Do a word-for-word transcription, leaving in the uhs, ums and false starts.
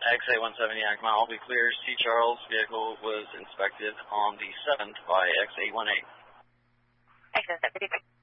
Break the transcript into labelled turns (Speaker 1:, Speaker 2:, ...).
Speaker 1: X A one seventy Yakima, all be clear. C. Charles, vehicle was inspected on the seventh by X A one eight.
Speaker 2: X A one seventy.